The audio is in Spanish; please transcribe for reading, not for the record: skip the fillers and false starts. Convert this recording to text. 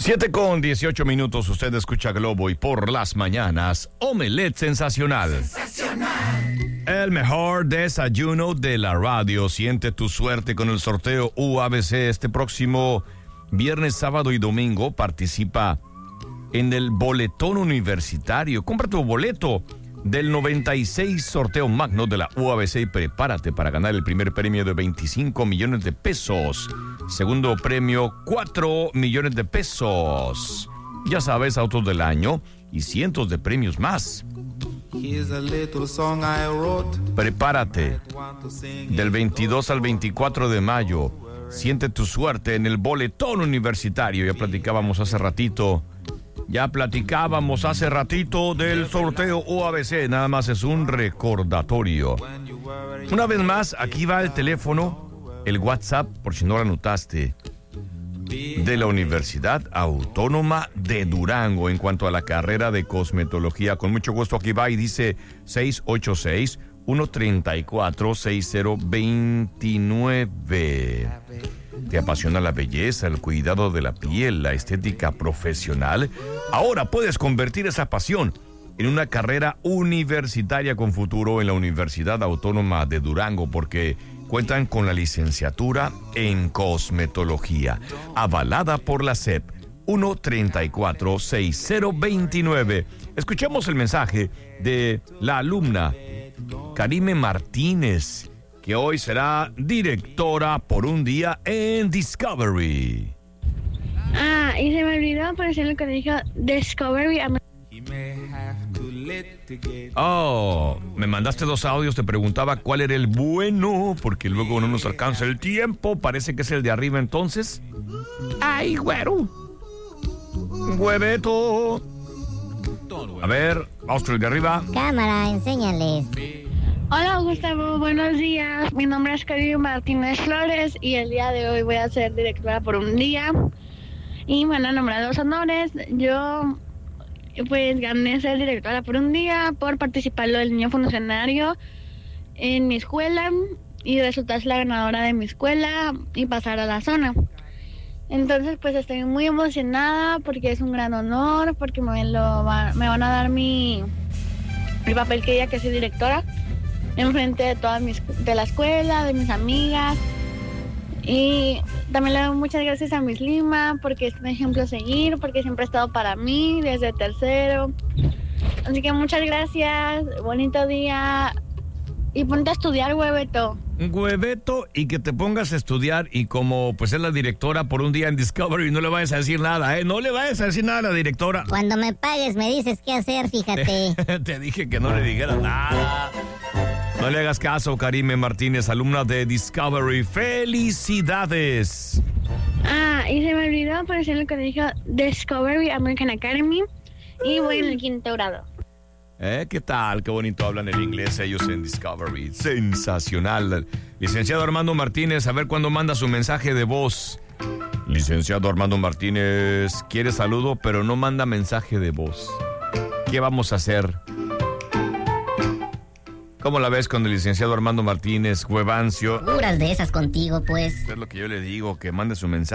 7:18. Usted escucha Globo y por las mañanas, Omelette Sensacional. El mejor desayuno de la radio. Siente tu suerte con el sorteo UABC este próximo viernes, sábado y domingo. Participa en el boletón universitario. Compra tu boleto del 96 sorteo magno de la UABC y prepárate para ganar el primer premio de 25 millones de pesos. Segundo premio, 4 millones de pesos. Ya sabes, autos del año y cientos de premios más. Prepárate. Del 22 al 24 de mayo, siente tu suerte en el boletón universitario. Ya platicábamos hace ratito del sorteo UABC. Nada más es un recordatorio. Una vez más, aquí va el teléfono, el WhatsApp, por si no lo anotaste, de la Universidad Autónoma de Durango en cuanto a la carrera de cosmetología. Con mucho gusto aquí va y dice 686-134-6029. ¿Te apasiona la belleza, el cuidado de la piel, la estética profesional? Ahora puedes convertir esa pasión en una carrera universitaria con futuro en la Universidad Autónoma de Durango, porque cuentan con la licenciatura en cosmetología, avalada por la SEP. 134-6029. Escuchemos el mensaje de la alumna Karime Martínez, que hoy será directora por un día en Discovery. Y se me olvidó aparecer lo que dijo Discovery. Me mandaste 2 audios, te preguntaba cuál era el bueno, porque luego no nos alcanza el tiempo. Parece que es el de arriba entonces. ¡Ay, güero! ¡Hueveto! A ver, vamos con el de arriba. Cámara, enséñales. Hola Gustavo, buenos días. Mi nombre es Karime Martínez Flores y el día de hoy voy a ser directora por un día. Y me van a nombrar 2 honores. Yo pues gané ser directora por un día por participar del niño funcionario en mi escuela y resultar la ganadora de mi escuela y pasar a la zona. Entonces pues estoy muy emocionada porque es un gran honor, porque me van a dar mi papel que soy directora enfrente de de la escuela, de mis amigas. Y también le doy muchas gracias a Miss Lima porque es un ejemplo a seguir, porque siempre ha estado para mí desde tercero. Así que muchas gracias, bonito día y ponte a estudiar, hueveto. Hueveto, y que te pongas a estudiar, y como pues es la directora por un día en Discovery, no le vayas a decir nada, no le vayas a decir nada a la directora. Cuando me pagues me dices qué hacer, fíjate. Te dije que no le dijeras nada. No le hagas caso, Karime Martínez, alumna de Discovery. ¡Felicidades! Y se me olvidó aparecer lo que dijo Discovery American Academy y voy en el 5º grado. ¿Qué tal? Qué bonito hablan el inglés ellos en Discovery. Sensacional. Licenciado Armando Martínez, a ver cuándo manda su mensaje de voz. Licenciado Armando Martínez, quiere saludo, pero no manda mensaje de voz. ¿Qué vamos a hacer? ¿Cómo la ves con el licenciado Armando Martínez, Huevancio? Puras de esas contigo, pues. Es lo que yo le digo, que mande su mensaje.